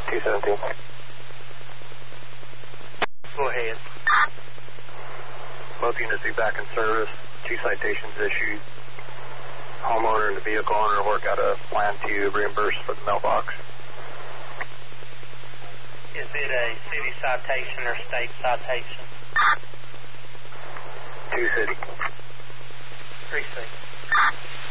217. Go ahead. Both units be back in service. 2 citations issued. Homeowner and the vehicle owner work out a plan to reimburse for the mailbox. Is it a city citation or state citation? 2 city. Precinct.